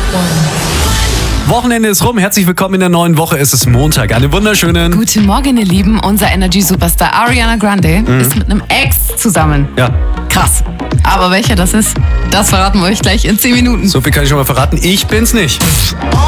Wochenende ist rum. Herzlich willkommen in der neuen Woche. Es ist Montag. Einen wunderschönen... Guten Morgen, ihr Lieben. Unser Energy-Superstar Ariana Grande ist mit einem Ex zusammen. Ja, Krass. Aber welcher das ist, das verraten wir euch gleich in 10 Minuten. so viel kann ich schon mal verraten. Ich bin's nicht.